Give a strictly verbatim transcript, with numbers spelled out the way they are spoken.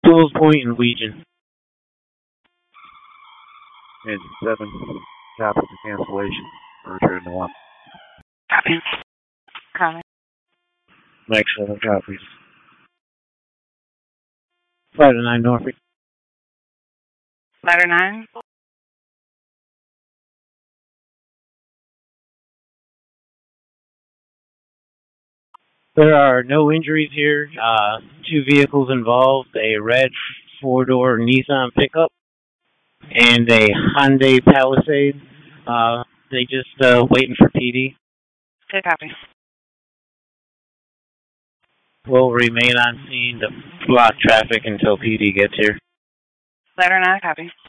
Tools Point and Legion. Engine seven, copy for cancellation. Return to one. Copy. Copy. Mike seven copies. Fighter nine Norfolk. Ladder nine. There are no injuries here. Uh, two vehicles involved, a red four-door Nissan pickup and a Hyundai Palisade. Uh, they just uh, waiting for P D. Good copy. We'll remain on scene to block traffic until P D gets here. Ladder nine, copy.